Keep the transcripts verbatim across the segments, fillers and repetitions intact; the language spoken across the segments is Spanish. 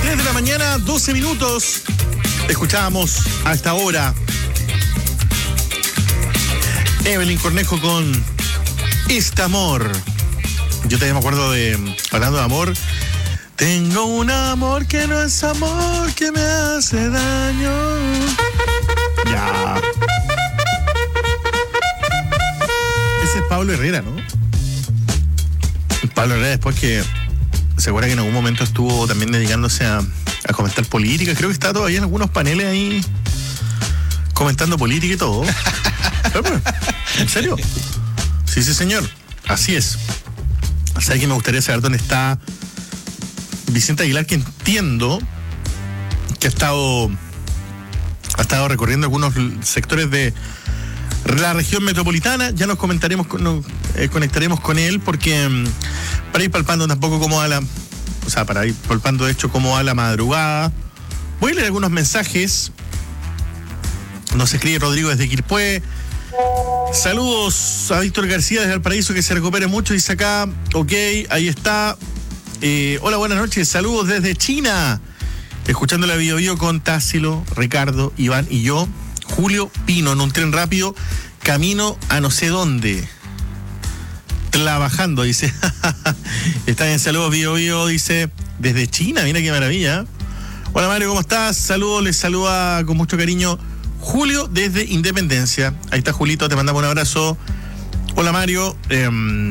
tres de la mañana, doce minutos. Escuchábamos a esta hora Evelyn Cornejo con Este Amor. Yo también me acuerdo de, hablando de amor, tengo un amor que no es amor, que me hace daño. Ya. Ese es Pablo Herrera, ¿no? Pablo Herrera, después que se acuerda que en algún momento estuvo también dedicándose a, a comentar política. Creo que está todavía en algunos paneles ahí comentando política y todo. ¿En serio? Sí, sí, señor. Así es. ¿Sabe que me gustaría saber dónde está Vicente Aguilar, que entiendo que ha estado ha estado recorriendo algunos sectores de la región metropolitana? Ya nos comentaremos, nos eh, conectaremos con él, porque um, para ir palpando tampoco cómo va la, o sea, para ir palpando de hecho cómo va la madrugada. Voy a leer algunos mensajes. Nos escribe Rodrigo desde Quilpué. Saludos a Víctor García desde Valparaíso, que se recupere mucho, dice acá. Ok, ahí está. Eh, hola, buenas noches. Saludos desde China. Escuchando la Bio Bio con Tácilo, Ricardo, Iván y yo. Julio Pino en un tren rápido, camino a no sé dónde. Trabajando, dice. Está bien, saludos Bio Bio, dice, desde China, mira qué maravilla. Hola Mario, ¿cómo estás? Saludos, les saluda con mucho cariño Julio desde Independencia. Ahí está Julito, te mandamos un abrazo. Hola Mario. Eh,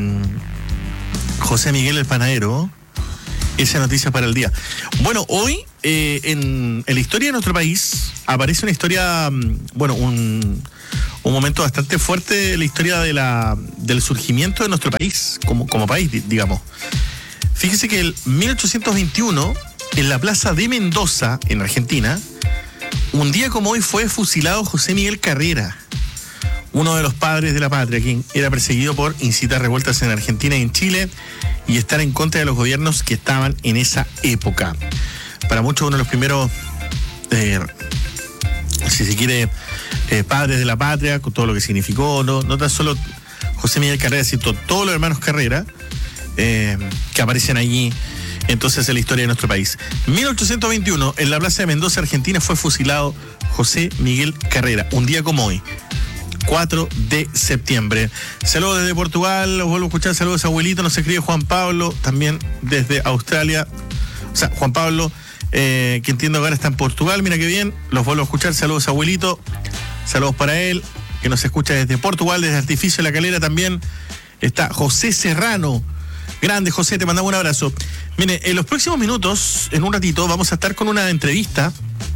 José Miguel el Panadero. Esa noticia para el día. Bueno, hoy eh, en, en la historia de nuestro país aparece una historia, bueno, un, un momento bastante fuerte de la historia de la, del surgimiento de nuestro país, como, como país, digamos. Fíjese que en mil ochocientos veintiuno, en la plaza de Mendoza, en Argentina, un día como hoy fue fusilado José Miguel Carrera, uno de los padres de la patria, quien era perseguido por incitar revueltas en Argentina y en Chile y estar en contra de los gobiernos que estaban en esa época. Para muchos, uno de los primeros, eh, si se quiere, eh, padres de la patria, con todo lo que significó, no, no tan solo José Miguel Carrera, sino todos los hermanos Carrera, eh, que aparecen allí entonces en la historia de nuestro país. mil ochocientos veintiuno, en la plaza de Mendoza, Argentina, fue fusilado José Miguel Carrera, un día como hoy, cuatro de septiembre. Saludos desde Portugal, los vuelvo a escuchar. Saludos abuelito, nos escribe Juan Pablo, también desde Australia. O sea, Juan Pablo, eh, que entiendo que ahora está en Portugal, mira qué bien, los vuelvo a escuchar. Saludos abuelito, saludos para él, que nos escucha desde Portugal, desde Artificio de la Calera también. Está José Serrano. Grande José, te mandamos un abrazo. Mire, en los próximos minutos, en un ratito, vamos a estar con una entrevista.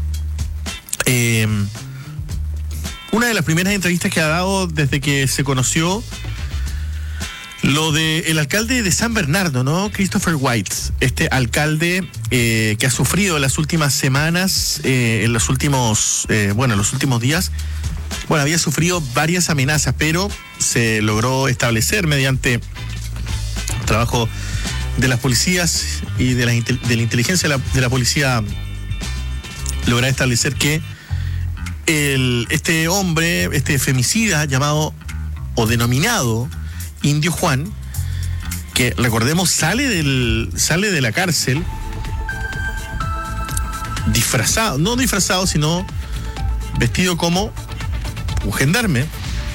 Eh... Una de las primeras entrevistas que ha dado desde que se conoció lo del alcalde de San Bernardo, ¿no? Christopher White, este alcalde eh, que ha sufrido en las últimas semanas, eh, en los últimos, eh, bueno, en los últimos días, bueno, había sufrido varias amenazas, pero se logró establecer mediante el trabajo de las policías y de la, de la inteligencia de la, de la policía, lograr establecer que El, este hombre, este femicida llamado o denominado Indio Juan, que recordemos sale del sale de la cárcel disfrazado, no disfrazado, sino vestido como un gendarme,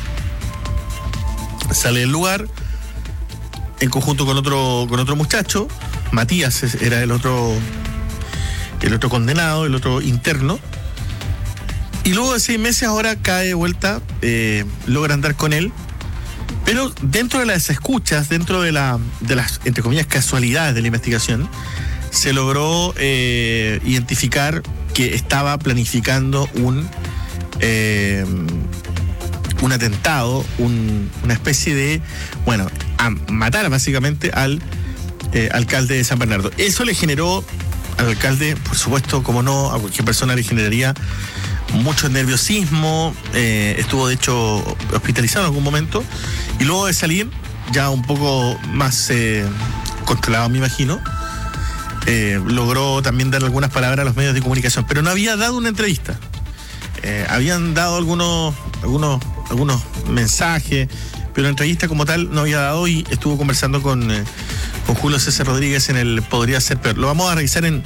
sale del lugar en conjunto con otro con otro muchacho, Matías era el otro el otro condenado, el otro interno. Y luego de seis meses ahora cae de vuelta, eh, logran dar con él, pero dentro de las escuchas, dentro de, la, de las, entre comillas, casualidades de la investigación, se logró eh, identificar que estaba planificando un, eh, un atentado, un, una especie de, bueno, a matar básicamente al eh, alcalde de San Bernardo. Eso le generó al alcalde, por supuesto, como no, a cualquier persona le generaría mucho nerviosismo, eh, estuvo de hecho hospitalizado en algún momento, y luego de salir ya un poco más eh, controlado, me imagino, eh, logró también dar algunas palabras a los medios de comunicación, pero no había dado una entrevista. Eh, habían dado algunos, algunos, algunos mensajes, pero entrevista como tal no había dado, y estuvo conversando con, eh, con Julio César Rodríguez en el Podría Ser Peor. Lo vamos a revisar en,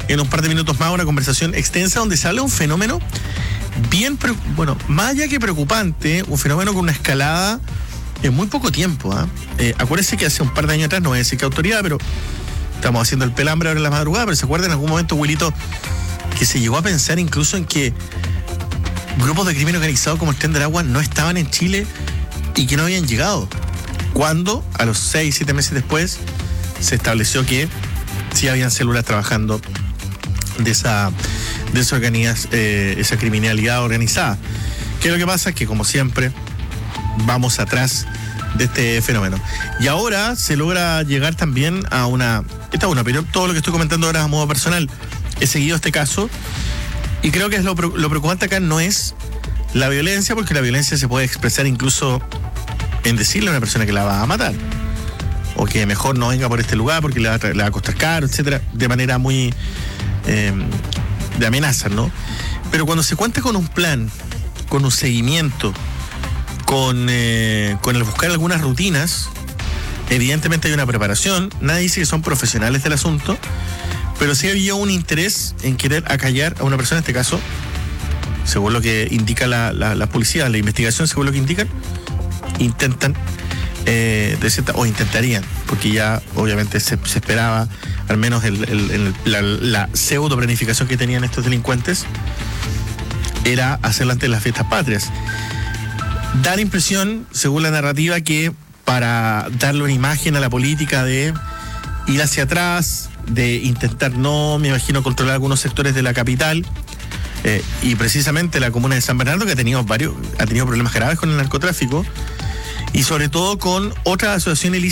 en un par de minutos más una conversación extensa donde se habla de un fenómeno bien, bueno, más allá que preocupante, un fenómeno con una escalada en muy poco tiempo. ¿eh? Eh, acuérdense que hace un par de años atrás, no voy a decir qué autoridad, pero estamos haciendo el pelambre ahora en la madrugada, pero se acuerdan en algún momento, Wilito, que se llegó a pensar incluso en que grupos de crimen organizado como el Tren del Agua no estaban en Chile y que no habían llegado. Cuando, a los seis, siete meses después, se estableció que sí habían células trabajando de esa, de esa, organiz, eh, esa criminalidad organizada. ¿Qué es lo que pasa? Es que, como siempre, vamos atrás de este fenómeno. Y ahora se logra llegar también a una... Esta es una opinión, todo lo que estoy comentando ahora a modo personal. He seguido este caso y creo que es lo, lo preocupante acá no es la violencia, porque la violencia se puede expresar incluso en decirle a una persona que la va a matar o que mejor no venga por este lugar porque le va a, le va a costar caro, etcétera, de manera muy eh, de amenaza, ¿no? Pero cuando se cuenta con un plan, con un seguimiento, con, eh, con el buscar algunas rutinas, evidentemente hay una preparación. Nadie dice que son profesionales del asunto, pero sí había un interés en querer acallar a una persona, en este caso, según lo que indica la, la, la policía, la investigación, según lo que indican, intentan, eh, de cierta, o intentarían, porque ya obviamente se, se esperaba, al menos el, el, el, la, la pseudo planificación que tenían estos delincuentes, era hacerlo antes de las fiestas patrias. Da la impresión, según la narrativa, que para darle una imagen a la política de ir hacia atrás, de intentar, no, me imagino, controlar algunos sectores de la capital, eh, y precisamente la comuna de San Bernardo, que ha tenido varios, ha tenido problemas graves con el narcotráfico, y sobre todo con otras asociaciones ilícitas